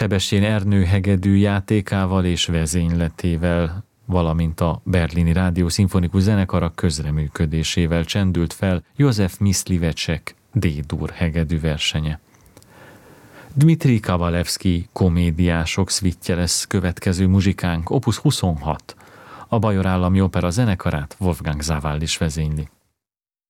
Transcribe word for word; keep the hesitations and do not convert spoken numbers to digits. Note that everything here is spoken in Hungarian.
Sebestyén Ernő hegedű játékával és vezényletével, valamint a Berlini Rádió Szimfonikus Zenekara közreműködésével csendült fel József Myslivecek D-dur hegedű versenye. Dmitri Kabalevszky komédiások szvittje lesz következő muzsikánk, opus huszonhat. A Bajor Állami Opera zenekarát Wolfgang Sawallisch vezényli.